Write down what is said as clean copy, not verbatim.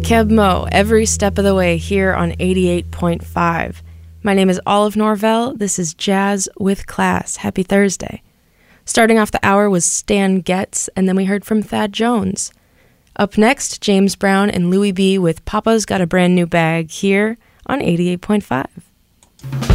Keb Mo, every step of the way here on 88.5. My name is Olive Norvell. This is Jazz with Class. Happy Thursday. Starting off the hour was Stan Getz, and then we heard from Thad Jones. Up next, James Brown and Louie B with Papa's Got a Brand New Bag here on 88.5.